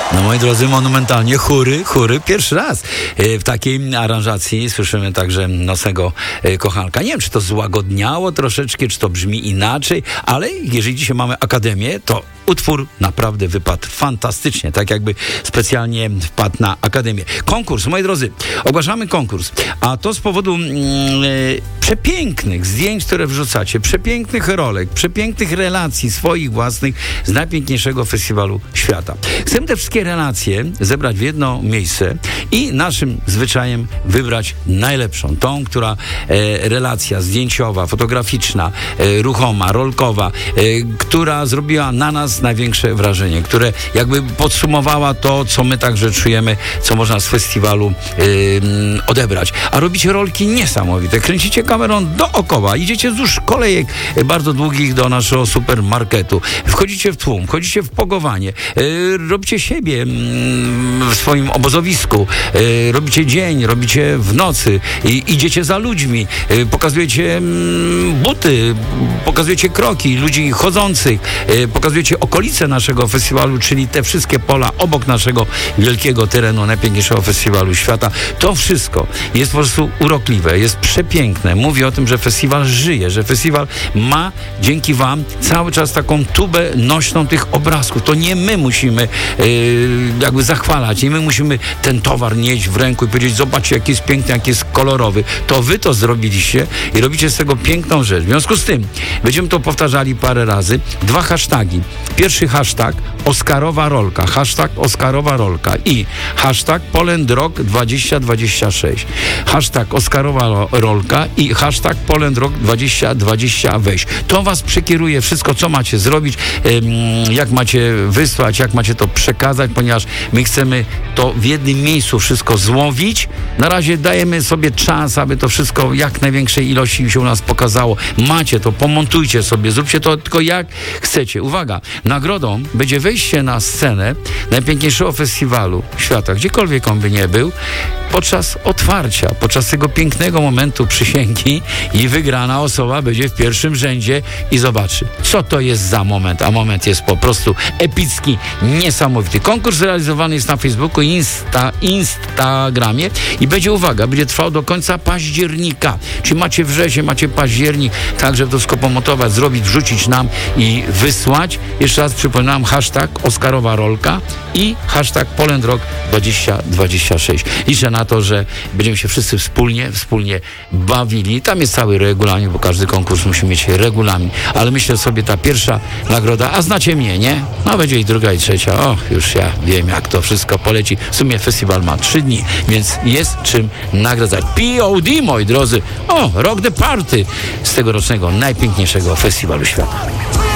No moi drodzy, monumentalnie chóry, pierwszy raz w takiej aranżacji słyszymy także Nocnego Kochanka. Nie wiem, czy to złagodniało troszeczkę, czy to brzmi inaczej, ale jeżeli dzisiaj mamy Akademię, to utwór naprawdę wypadł fantastycznie, tak jakby specjalnie wpadł na Akademię. Konkurs, moi drodzy, ogłaszamy konkurs, a to z powodu przepięknych zdjęć, które wrzucacie, przepięknych rolek, przepięknych relacji swoich własnych z najpiękniejszego festiwalu świata. Chcemy te wszystkie relacje zebrać w jedno miejsce i naszym zwyczajem wybrać najlepszą, tą, która relacja zdjęciowa, fotograficzna, ruchoma, rolkowa, która zrobiła na nas największe wrażenie, które jakby podsumowała to, co my także czujemy, co można z festiwalu odebrać. A robicie rolki niesamowite. Kręcicie kamerą dookoła, idziecie wzdłuż kolejek bardzo długich do naszego supermarketu. Wchodzicie w tłum, wchodzicie w pogowanie, robicie siebie w swoim obozowisku, robicie dzień, robicie w nocy, idziecie za ludźmi, pokazujecie buty, pokazujecie kroki ludzi chodzących, pokazujecie okolice naszego festiwalu, czyli te wszystkie pola obok naszego wielkiego terenu, najpiękniejszego festiwalu świata. To wszystko jest po prostu urokliwe, jest przepiękne. Mówi o tym, że festiwal żyje, że festiwal ma dzięki wam cały czas taką tubę nośną tych obrazków. To nie my musimy jakby zachwalać, nie my musimy ten towar nieść w ręku i powiedzieć, zobaczcie, jaki jest piękny, jaki jest kolorowy. To wy to zrobiliście i robicie z tego piękną rzecz. W związku z tym będziemy to powtarzali parę razy. 2 hasztagi. Pierwszy hashtag Oscarowa Rolka. Hashtag Oscarowa Rolka i hashtag Poland Rock 2026. Hashtag Oscarowa Rolka i hashtag Poland Rock 2020 weź. To was przekieruje wszystko, co macie zrobić, jak macie wysłać, jak macie to przekazać, ponieważ my chcemy to w jednym miejscu wszystko złowić. Na razie dajemy sobie czas, aby to wszystko jak największej ilości się u nas pokazało. Macie to, pomontujcie sobie, zróbcie to tylko jak chcecie. Uwaga, nagrodą będzie wejście na scenę najpiękniejszego festiwalu świata, gdziekolwiek on by nie był, podczas otwarcia, podczas tego pięknego momentu przysięgi i wygrana osoba będzie w pierwszym rzędzie i zobaczy, co to jest za moment, a moment jest po prostu epicki, niesamowity. Konkurs realizowany jest na Facebooku i Instagramie i będzie, uwaga, będzie trwał do końca października. Czyli macie wrzesień, macie październik, także to wszystko pomotować, zrobić, wrzucić nam i wysłać. Jeszcze raz przypominam, hashtag Oscarowa Rolka i hashtag Poland Rock 2026. Liczę na to, że będziemy się wszyscy wspólnie bawili. Tam jest cały regulamin, bo każdy konkurs musi mieć regulamin. Ale myślę sobie, ta pierwsza nagroda, a znacie mnie, nie? No będzie i druga, i trzecia. Och, już ja wiem, jak to wszystko poleci. W sumie festiwal ma 3 dni, więc jest czym nagradzać. POD, moi drodzy. O, Rock the Party z tegorocznego najpiękniejszego festiwalu świata.